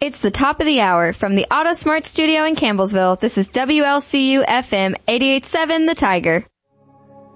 It's the top of the hour from the AutoSmart studio in Campbellsville. This is WLCU FM 88.7 The Tiger.